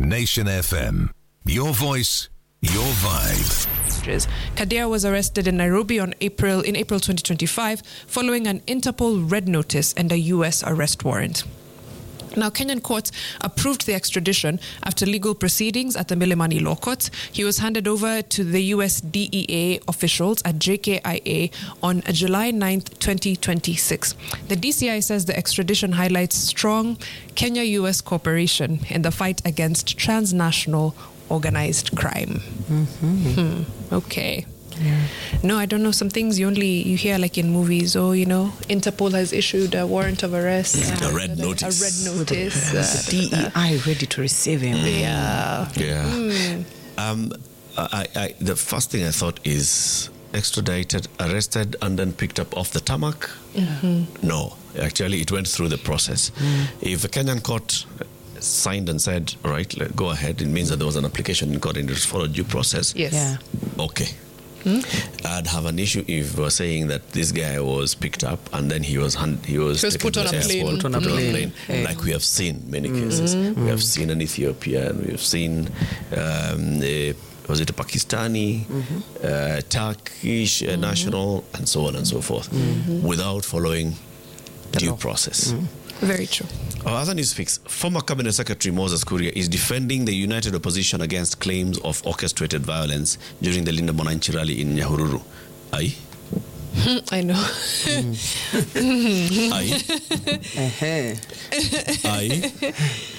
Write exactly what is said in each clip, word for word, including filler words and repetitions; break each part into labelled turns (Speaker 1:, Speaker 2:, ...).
Speaker 1: Nation F M. Your voice, your vibe.
Speaker 2: Kadea was arrested in Nairobi on April in April twenty twenty-five following an Interpol red notice and a U S arrest warrant. Now, Kenyan courts approved the extradition after legal proceedings at the Milimani Law Court. He was handed over to the U S D E A officials at J K I A on July ninth, twenty twenty-six. The D C I says the extradition highlights strong Kenya-U S cooperation in the fight against transnational organized crime.
Speaker 3: Mm-hmm.
Speaker 2: Hmm. Okay. Yeah. No, I don't know. Some things you only you hear like in movies. Oh, you know, Interpol has issued a warrant of arrest.
Speaker 4: Yeah. A red notice.
Speaker 2: A red notice.
Speaker 3: Uh, D E I ready to receive him.
Speaker 2: Yeah.
Speaker 4: Yeah.
Speaker 2: Mm.
Speaker 4: Um, I, I, the first thing I thought is extradited, arrested, and then picked up off the tarmac.
Speaker 2: Mm-hmm.
Speaker 4: No, actually, it went through the process. Mm. If a Kenyan court signed and said, all right, let, go ahead, it means that there was an application in court and it followed due process.
Speaker 2: Yes.
Speaker 3: Yeah.
Speaker 4: Okay.
Speaker 2: Hmm?
Speaker 4: I'd have an issue if we were saying that this guy was picked up and then he was hand, he was,
Speaker 2: He was
Speaker 4: taken
Speaker 2: put
Speaker 4: to
Speaker 2: on
Speaker 4: the
Speaker 2: a plane.
Speaker 4: airport,
Speaker 3: Put on a
Speaker 4: put on a
Speaker 3: plane.
Speaker 4: plane,
Speaker 3: Yeah.
Speaker 4: like we have seen many cases.
Speaker 2: Mm-hmm.
Speaker 4: We have seen in Ethiopia, and we have seen um, a, was it a Pakistani,
Speaker 3: Mm-hmm.
Speaker 4: uh, Turkish uh, national, and so on and so forth,
Speaker 2: Mm-hmm.
Speaker 4: without following due
Speaker 3: law.
Speaker 4: process.
Speaker 2: Very true.
Speaker 4: Our other news fix, former Cabinet Secretary Moses Kuria is defending the united opposition against claims of orchestrated violence during the Linda Mwananchi rally in Nyahururu. Aye?
Speaker 2: I know.
Speaker 4: Aye?
Speaker 3: Uh-huh.
Speaker 4: Aye?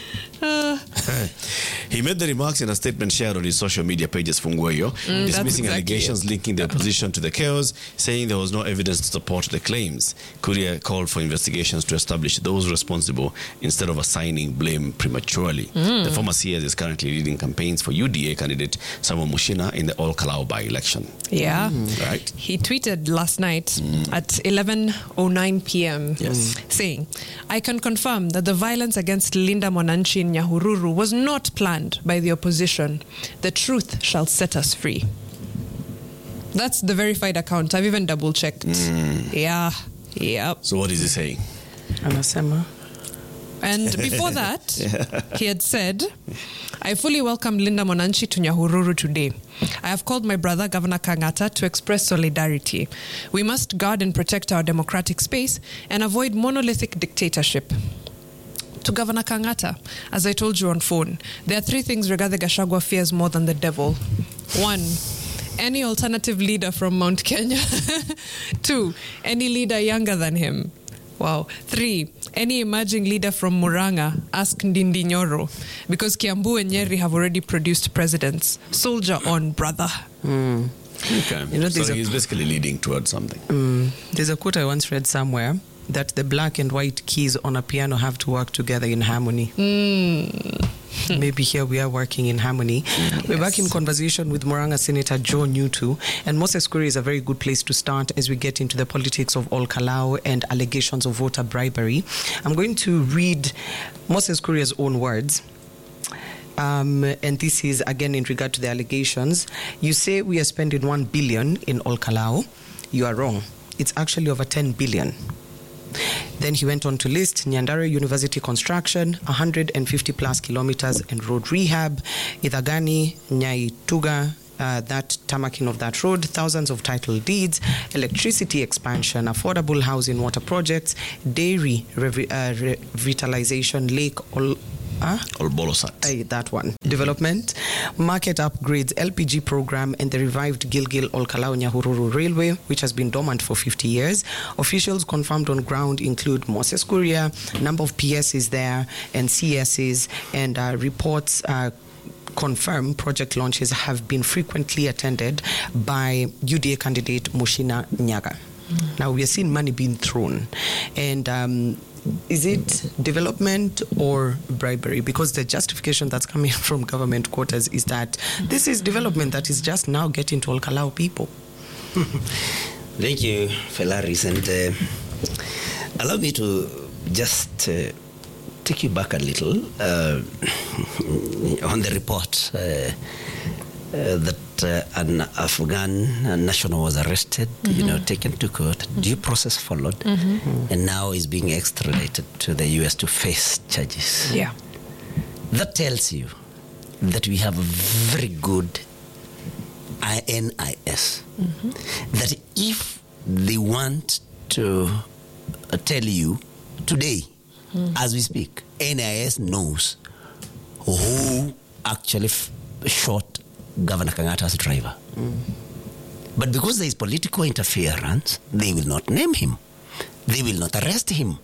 Speaker 4: He made the remarks in a statement shared on his social media pages, Fungueyo,
Speaker 2: Mm,
Speaker 4: dismissing
Speaker 2: exactly
Speaker 4: allegations
Speaker 2: it.
Speaker 4: linking the opposition to the chaos, saying there was no evidence to support the claims. Kuria called for investigations to establish those responsible instead of assigning blame prematurely.
Speaker 2: Mm.
Speaker 4: The former C S is currently leading campaigns for U D A candidate Samuel Mushina in the Ol Kalou by-election.
Speaker 2: Yeah.
Speaker 4: Right?
Speaker 2: He tweeted last night at eleven oh nine p.m.
Speaker 4: Yes.
Speaker 2: saying, I can confirm that the violence against Linda Mwananchi in Nyahururu was not planned by the opposition. The truth shall set us free. That's the verified account. I've even double-checked. Yeah. Yep.
Speaker 4: So what is he saying?
Speaker 3: Anasema.
Speaker 2: And before that, he had said, I fully welcome Linda Mwananchi to Nyahururu today. I have called my brother, Governor Kangata, to express solidarity. We must guard and protect our democratic space and avoid monolithic dictatorship. To Governor Kangata, as I told you on phone, there are three things Rigathi Gachagua fears more than the devil. One, any alternative leader from Mount Kenya. Two, any leader younger than him. Wow. Three, any emerging leader from Muranga, ask Ndindi Nyoro, because Kiambu and Nyeri have already produced presidents. Soldier on, brother.
Speaker 3: Mm.
Speaker 4: Okay.
Speaker 3: You know,
Speaker 4: so
Speaker 3: there's a-
Speaker 4: he's basically leading towards something.
Speaker 3: Mm. There's a quote I once read somewhere that the black and white keys on a piano have to work together in harmony.
Speaker 2: Mm.
Speaker 3: Maybe here we are working in harmony. We're back in conversation with Muranga Senator Joe Newtu, and Moses Kuria is a very good place to start as we get into the politics of Ol Kalou and allegations of voter bribery. I'm going to read Moses Kuria's own words. Um, and this is again in regard to the allegations. You say we are spending one billion in Ol Kalou. You are wrong. It's actually over ten billion. Then he went on to list Nyandarua University construction, one hundred fifty plus kilometers, and road rehab, Idhagani, Nyaituga, uh, that tamaking of that road, thousands of title deeds, electricity expansion, affordable housing, water projects, dairy revi- uh, revitalization, lake, all. Huh?
Speaker 4: Or Bolosat.
Speaker 3: Aye, that one. Development, market upgrades, L P G program, and the revived Gilgil Ol Kalou Nyahururu Railway, which has been dormant for fifty years. Officials confirmed on ground include Moses Kuria, number of P Ss there, and C Ss, and uh, reports uh, confirm project launches have been frequently attended by U D A candidate Mushina Nyaga. Mm. Now, we are seeing money being thrown. And um, is it development or bribery? Because the justification that's coming from government quarters is that this is development that is just now getting to Ol Kalou people.
Speaker 5: Thank you, Felaris. And uh, allow me to just uh, take you back a little uh, on the report uh, uh, that uh, an Afghan national was arrested, mm-hmm. you know, taken to court, mm-hmm. due process followed, mm-hmm. and now is being extradited to the U S to face charges.
Speaker 2: Yeah.
Speaker 5: That tells you that we have a very good N I S. Mm-hmm. That if they want to uh, tell you today, mm. as we speak, N I S knows who actually f- shot Governor Kangata's driver. Mm. But because there is political interference, they will not name him. They will not arrest him.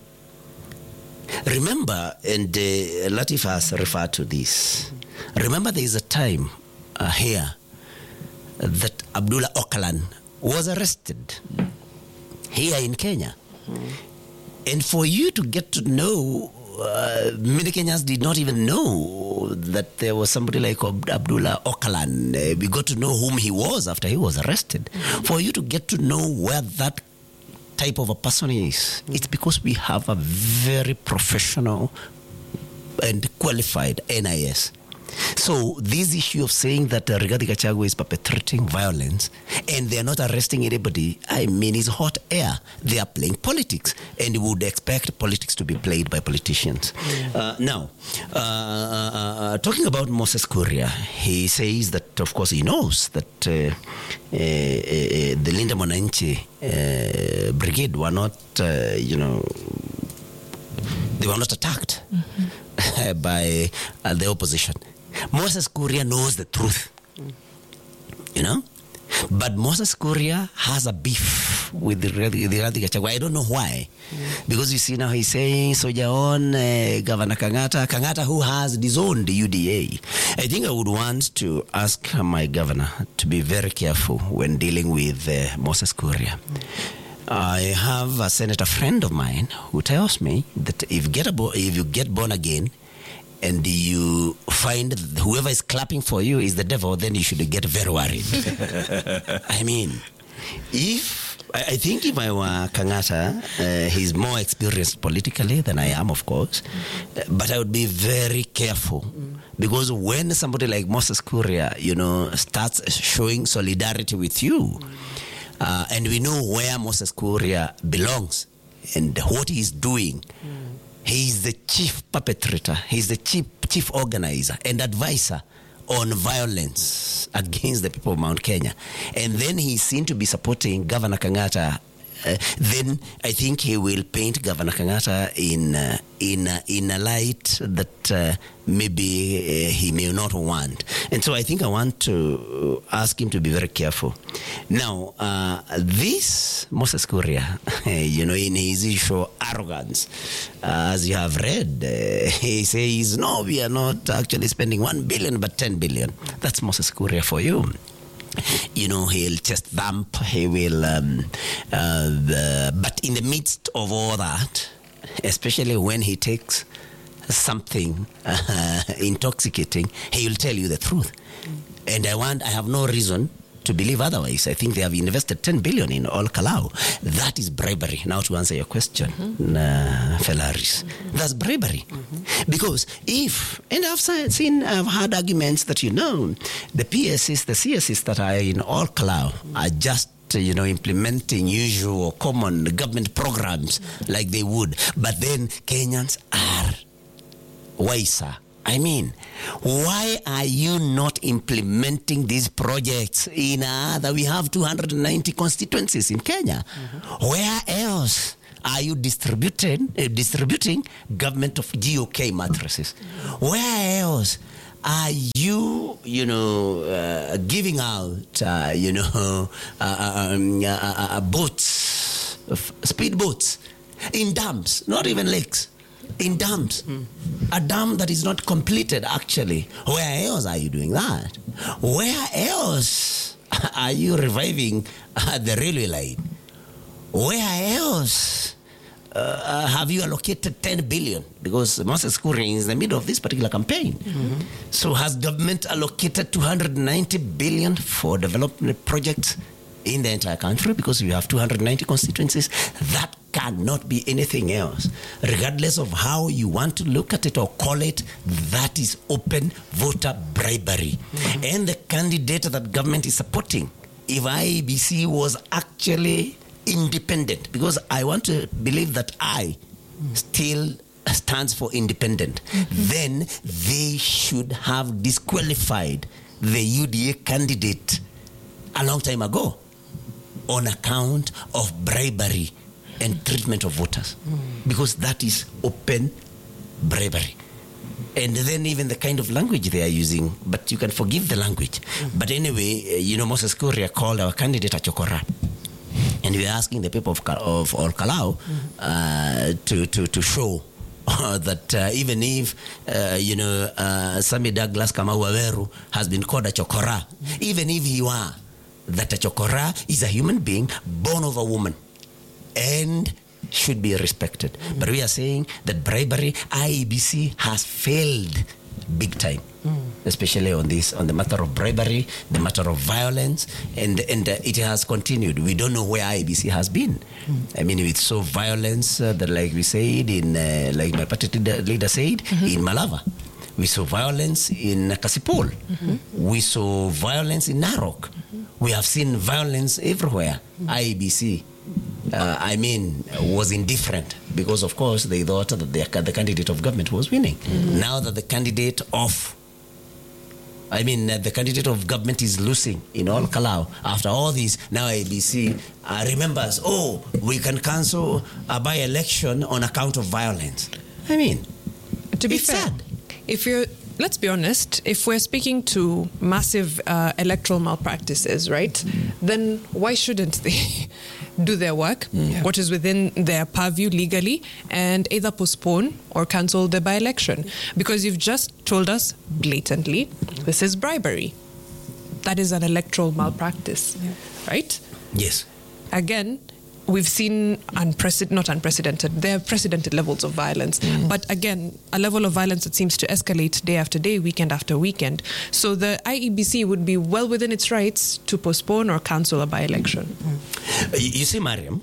Speaker 5: Remember, and uh, Latif has referred to this, remember there is a time uh, here that Abdullah Ocalan was arrested here in Kenya. Mm. And for you to get to know, uh, many Kenyans did not even know that there was somebody like Abdullah Ocalan. Uh, we got to know whom he was after he was arrested. Mm. For you to get to know where that type of a person is, mm. it's because we have a very professional and qualified N I S. So this issue of saying that uh, Rigathi Gachagua is perpetrating violence and they are not arresting anybody, I mean, it's hot air. They are playing politics, and you would expect politics to be played by politicians. Mm. Uh, now, uh, uh, talking about Moses Kuria, he says that, of course, he knows that uh, uh, uh, the Linda Mwananchi uh, brigade were not, uh, you know, they were not attacked mm-hmm. by uh, the opposition. Moses Kuria knows the truth, mm. you know, but Moses Kuria has a beef with the Rigathi Gachagua. I don't know why, mm. because you see now he's saying Soja on uh, Governor Kangata, Kangata who has disowned the U D A. I think I would want to ask my governor to be very careful when dealing with uh, Moses Kuria. Mm. I have a senator friend of mine who tells me that if you get, a bo- if you get born again, and you find whoever is clapping for you is the devil, then you should get very worried. I mean, if, I think if I were Kangata, uh, he's more experienced politically than I am, of course, mm-hmm. but I would be very careful. Mm. Because when somebody like Moses Kuria, you know, starts showing solidarity with you, mm. uh, and we know where Moses Kuria belongs and what he's doing, mm. He is the chief perpetrator. He is the chief chief organizer and advisor on violence against the people of Mount Kenya. And then he is seen to be supporting Governor Kangata. Uh, then I think he will paint Governor Kangata in uh, in uh, in a light that uh, maybe uh, he may not want. And so I think I want to ask him to be very careful. Now, uh, this Moses Kuria, you know, in his issue arrogance, uh, as you have read, uh, he says, no, we are not actually spending one billion, but ten billion. That's Moses Kuria for you. You know, he'll chest thump, he will, um, uh, the, but in the midst of all that, especially when he takes something uh, intoxicating, he will tell you the truth. Mm. And I want, I have no reason to believe otherwise. I think they have invested ten billion in Ol Kalou. That is bribery. Now to answer your question, mm-hmm. uh, Felaris, mm-hmm. that's bribery. Mm-hmm. Because if, and I've seen, I've had arguments that, you know, the P S Cs, the C S Cs that are in Ol Kalou mm-hmm. are just, you know, implementing usual common government programs mm-hmm. like they would. But then Kenyans are wiser. I mean, why are you not implementing these projects in other? We have two hundred ninety constituencies in Kenya. Mm-hmm. Where else are you distributing uh, distributing government of G O K mattresses? Mm-hmm. Where else are you, you know, uh, giving out, uh, you know, uh, um, uh, uh, boats, uh, speed boats in dams, not even lakes? In dams. Mm. A dam that is not completed, actually. Where else are you doing that? Where else are you reviving uh, the railway line? Where else uh, have you allocated ten billion? Because Moses Kuria is in the middle of this particular campaign. Mm-hmm. So has government allocated two hundred ninety billion for development projects in the entire country? Because you have two hundred ninety constituencies. That cannot be anything else. Regardless of how you want to look at it or call it, that is open voter bribery. Mm-hmm. And the candidate that government is supporting, if I B C was actually independent, because I want to believe that I mm. still stands for independent, then they should have disqualified the U D A candidate a long time ago on account of bribery and treatment of voters, because that is open bribery. And then even the kind of language they are using, but you can forgive the language. But anyway, you know, Moses Kuria called our candidate a chokora. And we are asking the people of, of Ol Kalou uh, to, to, to show uh, that uh, even if, uh, you know, uh, Sammy Douglas Kamau Waweru has been called a chokora, even if he were, that a chokora is a human being born of a woman and should be respected. Mm. But we are saying that bribery, I E B C has failed big time, mm. especially on this, on the matter of bribery, the matter of violence, and and uh, it has continued. We don't know where I E B C has been. Mm. I mean, we saw violence uh, that, like we said, in uh, like my party leader said, mm-hmm. in Malava. We saw violence in Kasipul. Mm-hmm. We saw violence in Narok. Mm-hmm. We have seen violence everywhere. Mm-hmm. I E B C. Uh, I mean, was indifferent because, of course, they thought that the, the candidate of government was winning. Mm-hmm. Now that the candidate of, I mean, uh, the candidate of government is losing in Ol Kalou, after all this, now A B C uh, remembers, oh, we can cancel a by-election on account of violence. I mean,
Speaker 2: to be
Speaker 5: it's
Speaker 2: fair,
Speaker 5: sad.
Speaker 2: If you're, let's be honest, if we're speaking to massive uh, electoral malpractices, right, mm. then why shouldn't they do their work, mm. yeah. what is within their purview legally, and either postpone or cancel the by-election? Because you've just told us blatantly, this is bribery. That is an electoral malpractice, yeah. right?
Speaker 5: Yes.
Speaker 2: Again, we've seen unprecedented, not unprecedented, there are precedented levels of violence. Mm. But again, a level of violence that seems to escalate day after day, weekend after weekend. So the I E B C would be well within its rights to postpone or cancel a by-election.
Speaker 5: Mm. You see, Mariam,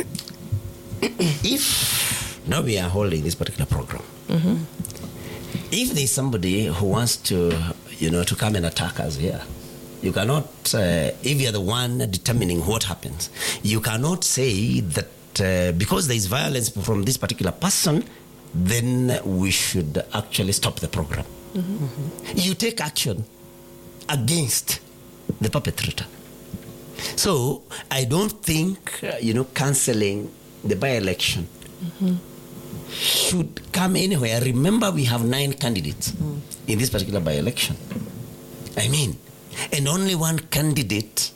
Speaker 5: if now we are holding this particular program, mm-hmm. if there's somebody who wants to, you know, to come and attack us here, you cannot, uh, if you're the one determining what happens, you cannot say that uh, because there is violence from this particular person, then we should actually stop the program. Mm-hmm. Mm-hmm. You take action against the perpetrator. So I don't think, uh, you know, cancelling the by-election mm-hmm. should come anywhere. Remember, we have nine candidates mm. in this particular by-election. I mean, and only one candidate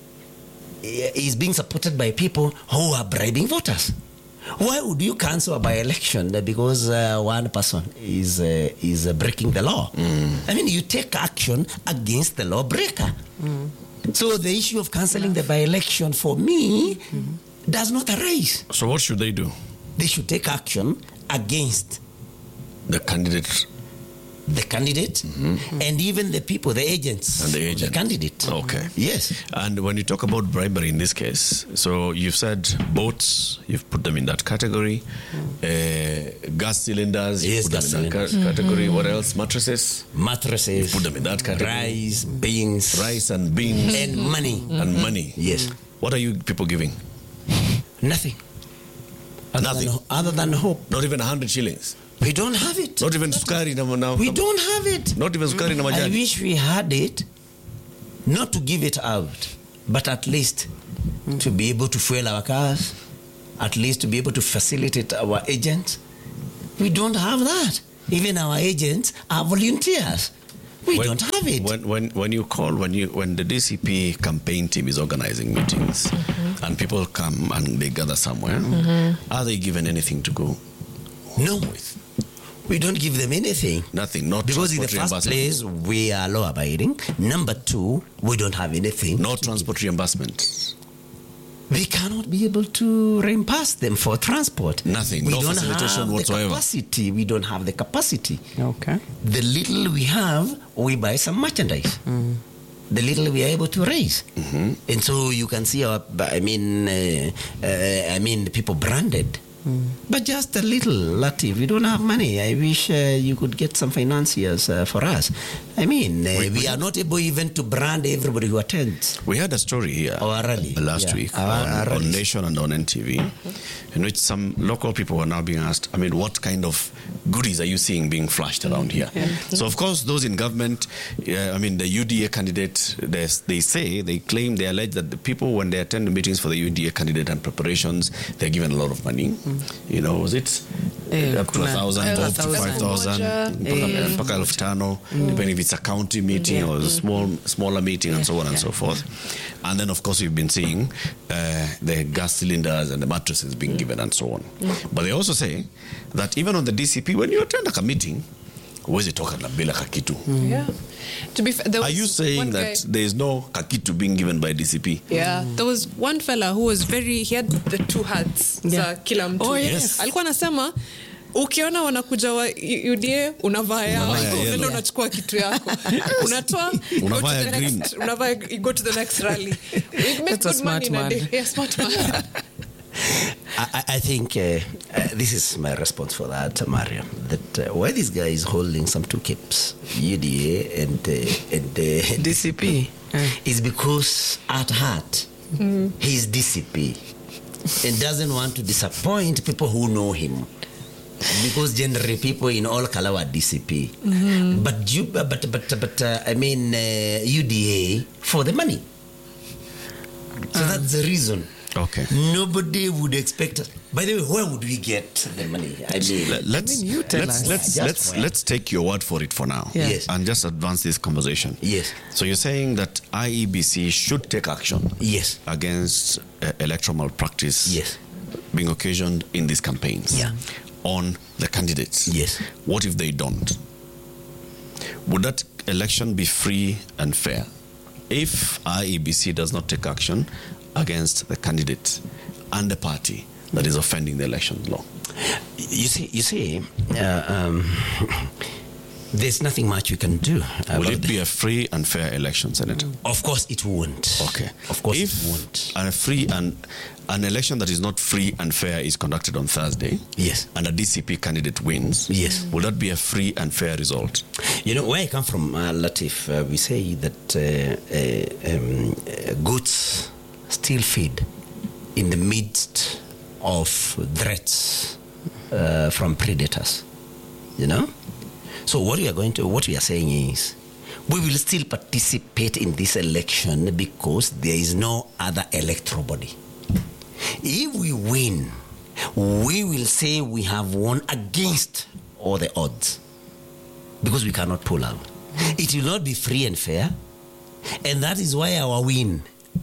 Speaker 5: is being supported by people who are bribing voters. Why would you cancel a by-election because uh, one person is uh, is uh, breaking the law? Mm. I mean, you take action against the lawbreaker. Mm. So the issue of cancelling the by-election for me mm. does not arise.
Speaker 4: So what should they do?
Speaker 5: They should take action against
Speaker 4: the candidate.
Speaker 5: The candidate mm-hmm. and even the people, the agents,
Speaker 4: and the agent,
Speaker 5: the candidate.
Speaker 4: Okay.
Speaker 5: Yes.
Speaker 4: And when you talk about bribery in this case, so you've said boats, you've put them in that category. Mm. Uh, gas cylinders,
Speaker 5: yes,
Speaker 4: you put
Speaker 5: gas
Speaker 4: them in
Speaker 5: cylinders.
Speaker 4: that ca- category. Mm-hmm. What else? Mattresses.
Speaker 5: Mattresses.
Speaker 4: You put them in that category.
Speaker 5: Rice, beans,
Speaker 4: rice and beans,
Speaker 5: and money,
Speaker 4: mm-hmm. and money.
Speaker 5: Yes.
Speaker 4: What are you people giving?
Speaker 5: Nothing. Other
Speaker 4: Nothing.
Speaker 5: Than, other than hope.
Speaker 4: Not even a hundred shillings.
Speaker 5: We don't have it.
Speaker 4: Not even sukari now.
Speaker 5: We don't have it.
Speaker 4: Not even sukari na majani.
Speaker 5: I wish we had it, not to give it out, but at least mm. to be able to fuel our cars, at least to be able to facilitate our agents. We don't have that. Even our agents are volunteers. We when, don't have it.
Speaker 4: When, when, when you call, when you when the D C P campaign team is organizing meetings mm-hmm. and people come and they gather somewhere, mm-hmm. are they given anything to go?
Speaker 5: No. With? We don't give them anything.
Speaker 4: Nothing, not
Speaker 5: because in the first place, we are law abiding. Number two, we don't have anything.
Speaker 4: No transport reimbursement.
Speaker 5: We cannot be able to reimburse them for transport.
Speaker 4: Nothing,
Speaker 5: we
Speaker 4: no
Speaker 5: don't
Speaker 4: facilitation
Speaker 5: have
Speaker 4: whatsoever.
Speaker 5: The capacity. We don't have the capacity.
Speaker 3: Okay.
Speaker 5: The little we have, we buy some merchandise. Mm. The little we are able to raise. Mm-hmm. And so you can see our, I mean, uh, uh, I mean, people branded But just a little, Latif. We don't have money. I wish uh, you could get some financiers uh, for us. I mean, uh, we, we are not able even to brand everybody who attends.
Speaker 4: We had a story here
Speaker 5: Our rally.
Speaker 4: last
Speaker 5: Yeah.
Speaker 4: week
Speaker 5: Our-
Speaker 4: on,
Speaker 5: our
Speaker 4: on
Speaker 5: rallies.
Speaker 4: Nation and on N T V, in which some local people were now being asked, I mean, what kind of goodies are you seeing being flashed around here? So, of course, those in government, uh, I mean, the U D A candidate, they, they say, they claim, they allege that the people, when they attend the meetings for the U D A candidate and preparations, they're given a lot of money. You know, was it
Speaker 3: Eh,
Speaker 4: up to a
Speaker 3: kuna-
Speaker 4: thousand,
Speaker 3: eh,
Speaker 4: up to
Speaker 3: thousand.
Speaker 4: five thousand,
Speaker 3: Eh,
Speaker 4: mpaka elfu tano, depending if it's a county meeting or a small, smaller meeting and so on and so forth. And then, of course, we've been seeing uh, the gas cylinders and the mattresses being given and so on. But they also say that even on the D C P, when you attend like a meeting, huwezi toka na bila kakitu.
Speaker 2: Yeah. To be fair, there
Speaker 4: Are
Speaker 2: was
Speaker 4: you saying
Speaker 2: one
Speaker 4: that
Speaker 2: guy-
Speaker 4: there is no kakitu being given by D C P?
Speaker 2: Yeah, there was one fella who was very, he had the two hats
Speaker 3: Yeah.
Speaker 2: za kila mtu.
Speaker 3: Oh, yes.
Speaker 2: Alikuwa anasema ukiona wanakuja wa U D A unavaa yao,
Speaker 4: Unavaa ya
Speaker 2: unaenda
Speaker 4: yellow.
Speaker 2: unachukua kitu yako, unatoa, you go
Speaker 4: Unavaa
Speaker 2: to
Speaker 4: ya
Speaker 2: the
Speaker 4: green.
Speaker 2: next- unavaa, you go to the next rally. You make
Speaker 3: That's a
Speaker 2: good money
Speaker 3: smart
Speaker 2: in a
Speaker 3: man.
Speaker 2: day. Yeah, smart man.
Speaker 5: I, I- I think uh, uh, this is my response for that, Mario. That uh, why this guy is holding some two capes, U D A and uh, and uh,
Speaker 3: D C P. Eh.
Speaker 5: is because at heart he's D C P and doesn't want to disappoint people who know him. Because generally people in all color are D C P, but you, but but but uh, I mean uh, U D A for the money. So that's the reason.
Speaker 4: Okay.
Speaker 5: Nobody would expect. By the way, where would we get the money? I mean,
Speaker 4: Let- Let's
Speaker 3: I mean, you tell
Speaker 4: let's
Speaker 3: us.
Speaker 4: let's
Speaker 5: Just
Speaker 4: let's
Speaker 5: where?
Speaker 4: let's take your word for it for now.
Speaker 3: Yeah.
Speaker 5: Yes.
Speaker 4: And just advance this conversation.
Speaker 5: Yes.
Speaker 4: So you're saying that I E B C should take action
Speaker 5: yes,
Speaker 4: against uh, electoral malpractice
Speaker 5: Yes.
Speaker 4: being occasioned in these campaigns
Speaker 5: Yeah.
Speaker 4: on the candidates.
Speaker 5: Yes.
Speaker 4: What if they don't? Would that election be free and fair if I E B C does not take action against the candidate and the party that is offending the election law?
Speaker 5: you see, you see, uh, um, there's nothing much you can do.
Speaker 4: Will
Speaker 5: about
Speaker 4: it be a free and fair election, Senator?
Speaker 5: Of course, it won't.
Speaker 4: Okay.
Speaker 5: Of course,
Speaker 4: if
Speaker 5: it won't.
Speaker 4: a free and an election that is not free and fair is conducted on Thursday,
Speaker 5: Yes.
Speaker 4: and a D C P candidate wins,
Speaker 5: Yes.
Speaker 4: will that be a free and fair result?
Speaker 5: You know, where I come from, uh, Latif, uh, we say that uh, uh, um, uh, goats still feed in the midst of threats uh, from predators. You know? So what we are going to, what we are saying is, we will still participate in this election because there is no other electoral body. If we win, we will say we have won against all the odds because we cannot pull out. It will not be free and fair, and that is why our win.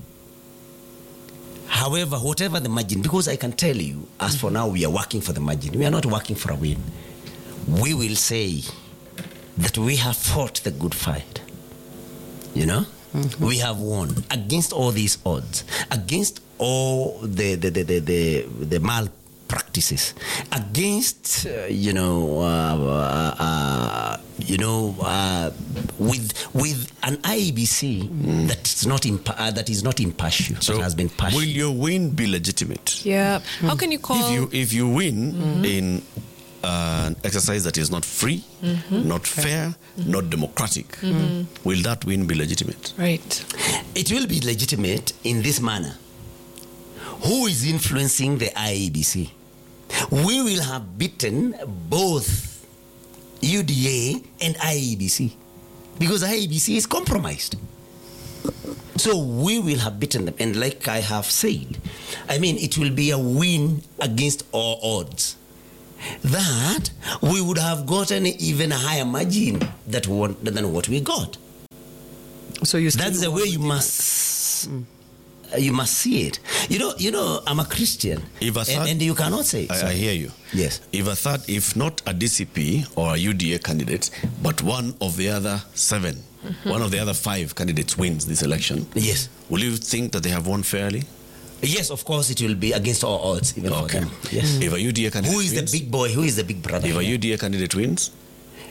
Speaker 5: However, whatever the margin, because I can tell you, as for now, we are working for the margin. We are not working for a win. We will say that we have fought the good fight. You know? Mm-hmm. We have won against all these odds, against all the the the the, the, the malpractices, against uh, you know uh, uh, uh, you know uh, with with an I E B C mm. that's not impa- uh, that is not impartial.
Speaker 4: So
Speaker 5: that has been partial.
Speaker 4: will your win be legitimate?
Speaker 2: Yeah. How can you call?
Speaker 4: If you if you win mm-hmm. in an exercise that is not free, mm-hmm. not fair, mm-hmm. not democratic, mm-hmm. will that win be legitimate?
Speaker 2: Right.
Speaker 5: It will be legitimate in this manner. Who is influencing the I E B C? We will have beaten both U D A and I E B C because I E B C is compromised. So we will have beaten them. And like I have said, I mean, it will be a win against all odds. That we would have gotten even a higher margin that what, than what we got.
Speaker 3: So you
Speaker 5: That's the way you must mm. uh, you must see it. You know, you know, I'm a Christian,
Speaker 4: If a third,
Speaker 5: and, and you cannot say.
Speaker 4: I, I hear you.
Speaker 5: Yes.
Speaker 4: If a third, if not a D C P or a U D A candidate, but one of the other seven, mm-hmm. one of the other five candidates wins this election,
Speaker 5: Yes.
Speaker 4: will you think that they have won fairly?
Speaker 5: Yes, of course, it will be against all odds, even
Speaker 4: Okay.
Speaker 5: for them. Yes.
Speaker 4: If a U D A candidate
Speaker 5: Who is
Speaker 4: wins,
Speaker 5: the big boy? Who is the big brother?
Speaker 4: if a
Speaker 5: here?
Speaker 4: U D A candidate wins,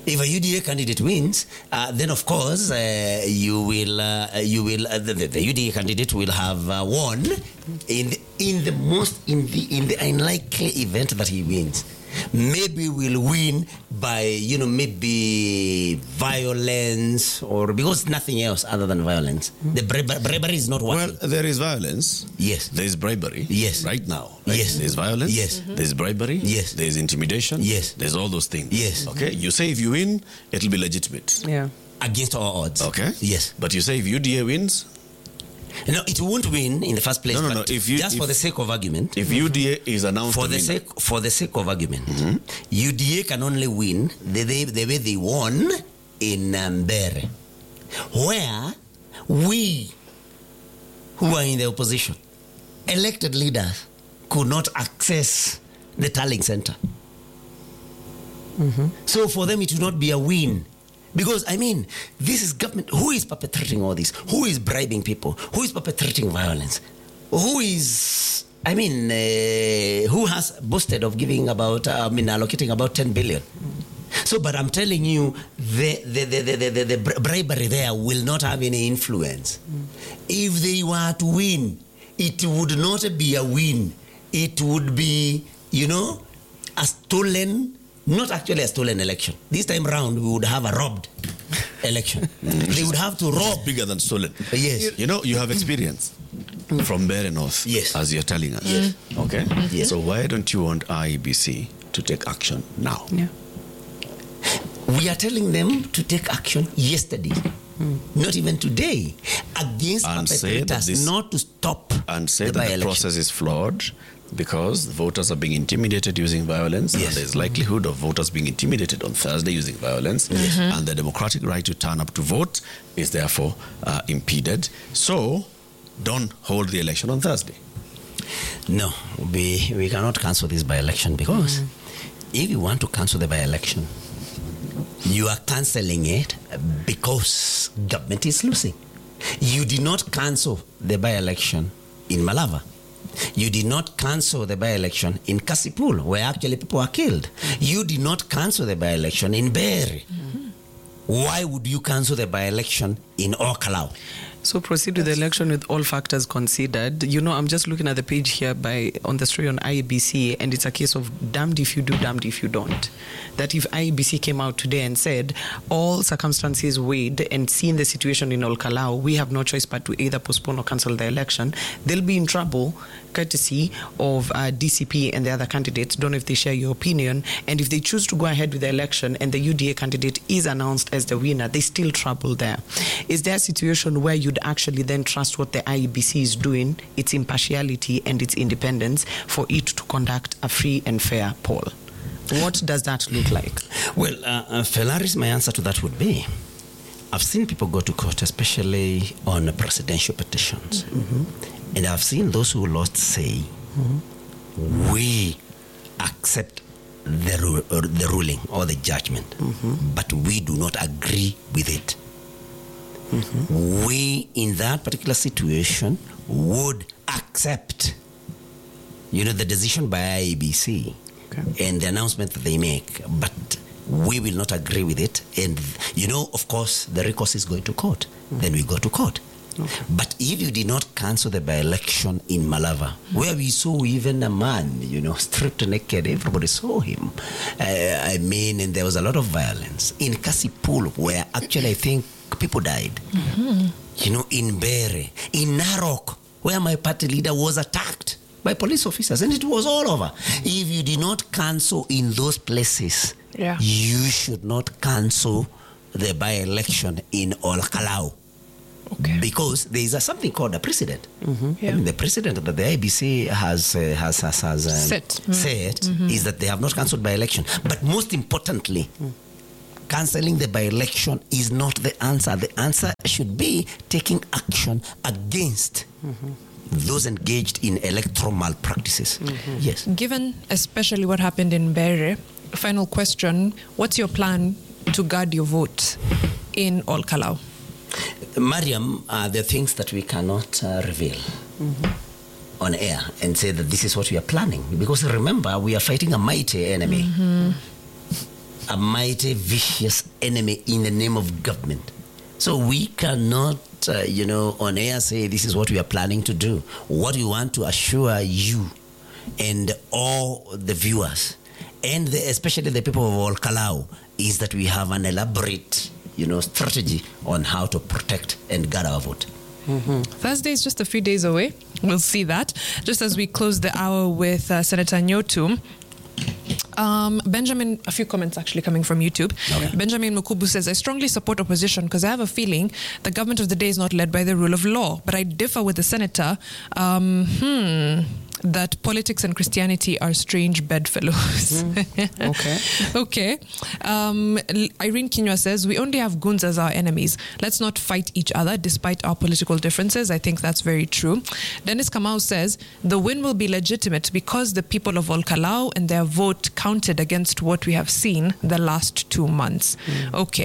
Speaker 5: If a U D A candidate wins, uh, then of course uh, you will uh, you will uh, the, the U D A candidate will have uh, won in the, in the most in the in the unlikely event that he wins. Maybe we'll win by, you know, maybe violence, or because nothing else other than violence. The bra- bribery is not working.
Speaker 4: Well, there is violence.
Speaker 5: Yes.
Speaker 4: There is bribery.
Speaker 5: Yes.
Speaker 4: Right now. Right?
Speaker 5: Yes.
Speaker 4: There is violence.
Speaker 5: Yes.
Speaker 4: Mm-hmm. There is bribery.
Speaker 5: Yes.
Speaker 4: There is intimidation.
Speaker 5: Yes.
Speaker 4: There's all those things.
Speaker 5: Yes.
Speaker 4: Okay. You say if you win, it'll be legitimate.
Speaker 3: Yeah.
Speaker 5: Against all odds.
Speaker 4: Okay.
Speaker 5: Yes.
Speaker 4: But you say if U D A wins,
Speaker 5: No, it won't win in the first place.
Speaker 4: No, no,
Speaker 5: but
Speaker 4: no, if you-
Speaker 5: just
Speaker 4: if-
Speaker 5: for the sake of argument,
Speaker 4: if U D A is announced
Speaker 5: for
Speaker 4: to
Speaker 5: the
Speaker 4: win,
Speaker 5: sake for the sake of argument, U D A can only win the, the, the way they won in Mbere, where we who are in the opposition, elected leaders, could not access the tallying center. So for them, it will not be a win. Because, I mean, this is government. Who is perpetrating all this? Who is bribing people? Who is perpetrating violence? Who is, I mean, uh, who has boasted of giving about, uh, I mean, allocating about ten billion? So, but I'm telling you, the, the, the, the, the, the bribery there will not have any influence. If they were to win, it would not be a win. It would be, you know, a stolen, not actually a stolen election. This time round, we would have a robbed election. They would have to rob.
Speaker 4: bigger than stolen.
Speaker 5: Yes.
Speaker 4: You know, you have experience from Mbere North,
Speaker 5: Yes.
Speaker 4: as you're telling us.
Speaker 5: Yes.
Speaker 4: Okay.
Speaker 5: Yes.
Speaker 4: So why don't you want I E B C to take action now?
Speaker 3: Yeah.
Speaker 5: We are telling them to take action yesterday, not even today, against
Speaker 4: And say that
Speaker 5: perpetrators,
Speaker 4: this-
Speaker 5: not to stop
Speaker 4: And say
Speaker 5: the
Speaker 4: that the
Speaker 5: by-election.
Speaker 4: process is flawed because the voters are being intimidated using violence,
Speaker 5: Yes.
Speaker 4: and there's likelihood of voters being intimidated on Thursday using violence, and the democratic right to turn up to vote is therefore uh, impeded. So don't hold the election on Thursday.
Speaker 5: No, we, we cannot cancel this by-election because if you want to cancel the by-election, you are cancelling it because government is losing. You did not cancel the by-election in Malava. You did not cancel the by-election in Kasipul, where actually people are killed. You did not cancel the by-election in Mbere. Why would you cancel the by-election in Okalau?
Speaker 3: So proceed with the election with all factors considered. You know, I'm just looking at the page here by on the story on I E B C, and it's a case of damned if you do, damned if you don't. That if I E B C came out today and said all circumstances weighed and seeing the situation in Olkalau, we have no choice but to either postpone or cancel the election, they'll be in trouble, courtesy of uh, D C P and the other candidates. Don't know if they share your opinion. And if they choose to go ahead with the election and the U D A candidate is announced as the winner, there's still trouble there. Is there a situation where you'd actually then trust what the I E B C is doing, its impartiality and its independence, for it to conduct a free and fair poll? What does that look like?
Speaker 5: Well, uh, uh, Felaris, my answer to that would be, I've seen people go to court, especially on presidential petitions. Mm-hmm. And I've seen those who lost say, mm-hmm. we accept the, ru- or the ruling or the judgment, mm-hmm. but we do not agree with it. Mm-hmm. We, in that particular situation, would accept, you know, the decision by I E B C. Okay. And the announcement that they make, but we will not agree with it. And, you know, of course, the recourse is going to court. Mm-hmm. Then we go to court. Okay. But if you did not cancel the by-election in Malava, mm-hmm. where we saw even a man, you know, stripped naked, everybody saw him. Uh, I mean, and there was a lot of violence. In Kasipul, where actually I think people died. Mm-hmm. You know, in Mbere, in Narok, where my party leader was attacked by police officers, and it was all over. If you did not cancel in those places,
Speaker 2: yeah.
Speaker 5: you should not cancel the by-election in Olkalau.
Speaker 2: Okay.
Speaker 5: Because there is a, something called a precedent.
Speaker 2: Mm-hmm. Yeah.
Speaker 5: I mean, the precedent that the I B C has uh, has has, has um,
Speaker 2: set, mm.
Speaker 5: set
Speaker 2: mm-hmm.
Speaker 5: is that they have not cancelled by-election. But most importantly, mm. cancelling the by-election is not the answer. The answer should be taking action against mm-hmm. those engaged in electoral malpractices. Mm-hmm. Yes.
Speaker 2: Given especially what happened in Mbere, final question, what's your plan to guard your vote in Olkalau?
Speaker 5: Mariam, uh, there are things that we cannot uh, reveal mm-hmm. on air and say that this is what we are planning. Because remember, we are fighting a mighty enemy. Mm-hmm. a mighty, vicious enemy in the name of government. So we cannot, uh, you know, on air say this is what we are planning to do. What we want to assure you and all the viewers, and the, especially the people of Ol Kalou, is that we have an elaborate, you know, strategy on how to protect and guard our vote.
Speaker 2: Mm-hmm. Thursday is just a few days away. We'll see that. Just as we close the hour with uh, Senator Nyotu, Um, Benjamin, a few comments actually coming from YouTube. Okay. Benjamin Mukubu says, I strongly support opposition because I have a feeling the government of the day is not led by the rule of law. But I differ with the senator um, hmm, that politics and Christianity are strange bedfellows.
Speaker 3: Mm. Okay.
Speaker 2: Okay. Um, Irene Kinywa says, we only have goons as our enemies. Let's not fight each other despite our political differences. I think that's very true. Dennis Kamau says, the win will be legitimate because the people of Ol Kalou and their vote counted against what we have seen the last two months. Mm. Okay.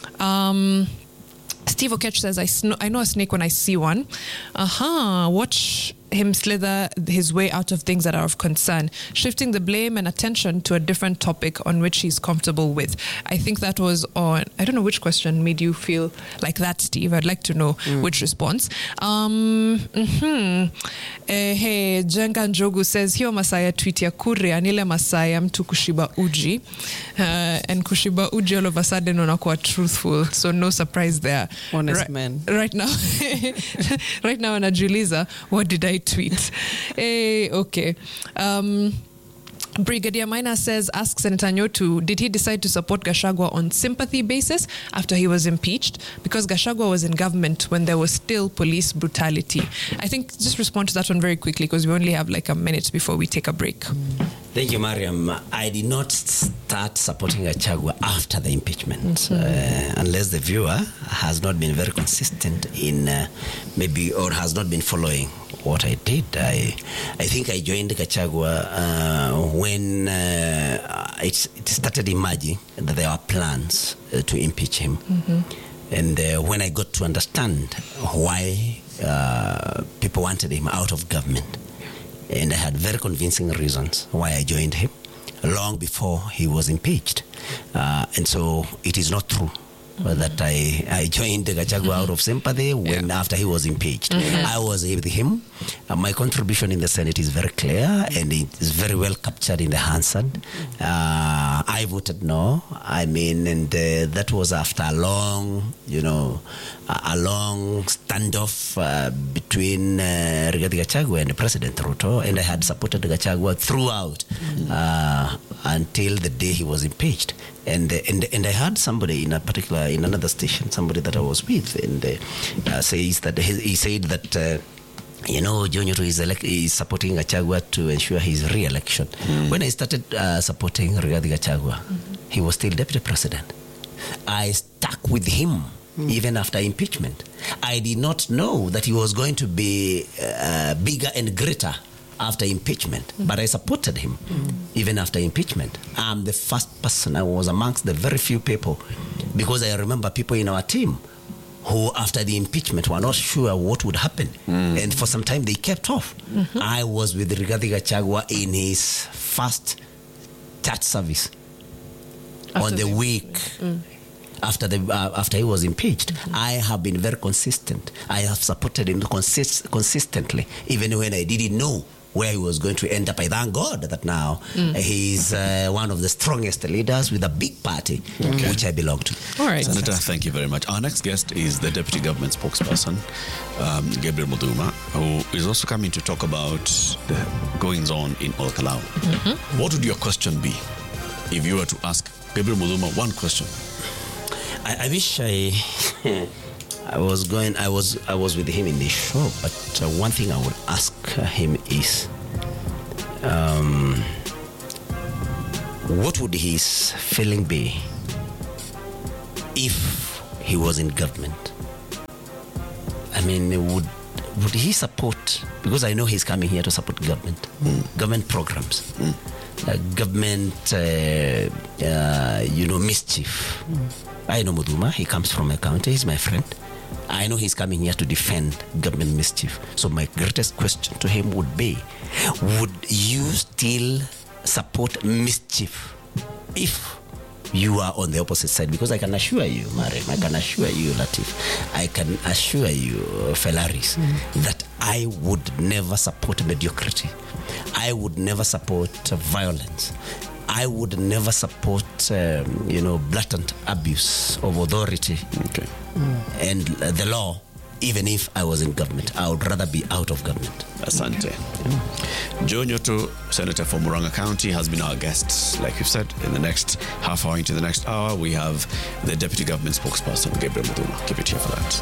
Speaker 2: Um, Steve Okech says, I, sn- I know a snake when I see one. Aha, uh-huh. Watch him slither his way out of things that are of concern, shifting the blame and attention to a different topic on which he's comfortable with. I think that was on, I don't know which question made you feel like that, Steve. I'd like to know mm. which response. Um, mm-hmm. eh, hey, Jenga Njogu says, hiyo Masaya tweet ya Kuria, nile Masaya mtu kushiba uji. Uh, and kushiba uji all of a sudden unakuwa truthful. So no surprise there.
Speaker 3: Honest
Speaker 2: right,
Speaker 3: man.
Speaker 2: Right now, right now, Anajuliza, what did I tweet? Hey, okay. Um, Brigadier Maina says, ask Senator Nyotu, did he decide to support Gachagua on sympathy basis after he was impeached? Because Gachagua was in government when there was still police brutality. I think just respond to that one very quickly because we only have like a minute before we take a break.
Speaker 5: Thank you, Mariam. I did not start supporting Gachagua after the impeachment, mm-hmm. uh, unless the viewer has not been very consistent in uh, maybe or has not been following what I did. I I think I joined Gachagua uh, when uh, it, it started emerging that there were plans uh, to impeach him. Mm-hmm. And uh, when I got to understand why uh, people wanted him out of government, and I had very convincing reasons why I joined him long before he was impeached. Uh, and so it is not true mm-hmm. that I, I joined Gachagua mm-hmm. out of sympathy when yeah. after he was impeached. Mm-hmm. I was with him. Uh, my contribution in the Senate is very clear and it is very well captured in the Hansard. Uh, I voted no. I mean, and uh, that was after a long, you know, a long standoff uh, between uh, Rigathi Gachagua and President Ruto, and I had supported Gachagua throughout uh, until the day he was impeached. And and and I had somebody in a particular in another station, somebody that I was with, and uh, says that he, he said that. Uh, You know, John Nyotu is, elect- is supporting Gachagua to ensure his re-election. Mm. When I started uh, supporting Rigathi Gachagua, mm-hmm. he was still deputy president. I stuck with him mm. even after impeachment. I did not know that he was going to be uh, bigger and greater after impeachment, mm. but I supported him mm. even after impeachment. I'm the first person, I was amongst the very few people, because I remember people in our team who after the impeachment were not sure what would happen. Mm. And for some time they kept off. Mm-hmm. I was with Rigathi Gachagua in his first church service after on the, the week mm. after the uh, after he was impeached. Mm-hmm. I have been very consistent. I have supported him consist- consistently, even when I didn't know where he was going to end up. I thank God that now mm. he's uh, one of the strongest leaders with a big party, okay. which I belong to.
Speaker 2: All right.
Speaker 4: Senator, thank you very much. Our next guest is the Deputy Government Spokesperson, um, Gabriel Muduma, who is also coming to talk about the goings-on in Ol Kalou. Mm-hmm. What would your question be if you were to ask Gabriel Muduma one question?
Speaker 5: I, I wish I... I was going. I was. I was with him in the show. But uh, one thing I would ask him is, um, what would his feeling be if he was in government? I mean, would would he support? Because I know he's coming here to support government, mm. government programs, mm. uh, government, uh, uh, you know, mischief. Mm. I know Muduma. He comes from a county. He's my friend. I know he's coming here to defend government mischief. So my greatest question to him would be, would you still support mischief if you are on the opposite side, because I can assure you, Mariam, I can assure you, Latif, I can assure you, Felaris, mm. that I would never support mediocrity. I would never support uh, violence. I would never support, um, you know, blatant abuse of authority
Speaker 4: okay.
Speaker 5: mm. and uh, the law. Even if I was in government, I would rather be out of government.
Speaker 4: Asante. Mm. Joe Nyoto, Senator for Murang'a County, has been our guest. Like you've said, in the next half hour into the next hour, we have the Deputy Government Spokesperson, Gabriel Muthuma. Keep it here for that.